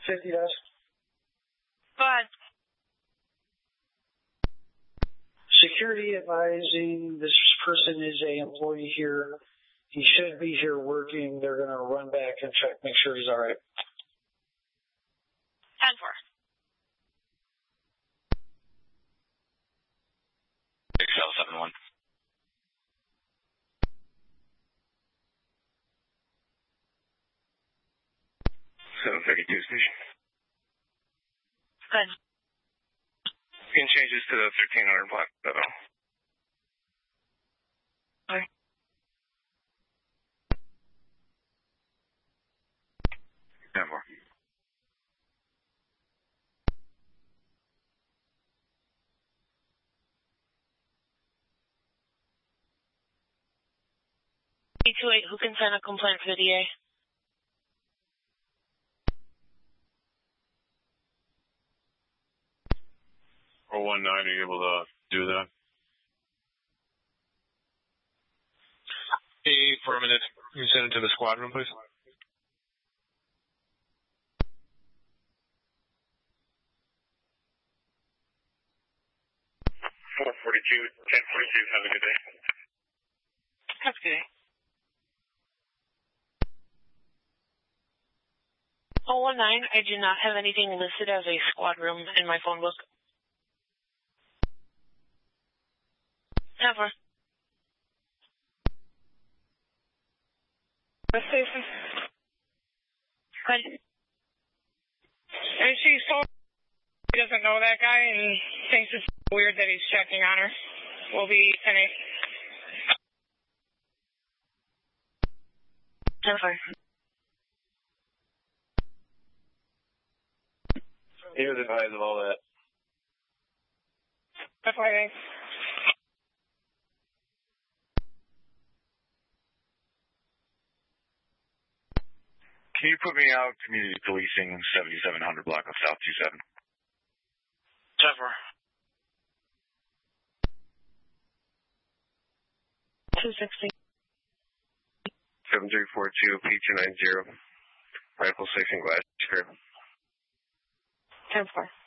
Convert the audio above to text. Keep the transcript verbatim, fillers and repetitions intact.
fifty does. Go ahead. Security advising this person is a employee here. He should be here working. They're going to run back and check, make sure he's all right. ten four. six L seven one. seven thirty-two station. Good. You can change this to the thirteen hundred block. Uh-oh. Sorry. ten four. eight two eight, who can send a complaint for the D A? four one nine, are you able to do that? Hey, for a minute. Can you send it to the squad room, please? four forty-two, ten forty-two, have a good day. Have a good day. oh one nine, I do not have anything listed as a squad room in my phone book. Never. The station. Good. And she's told he doesn't know that guy and thinks it's weird that he's checking on her. We'll be ten eight. Never. He was advised of all that. F Y I. Can you put me out community policing seventy-seven hundred block of South two seven? Never. two sixty. seven three four two P two nine zero. Rifle six and glass. Sure. ten four.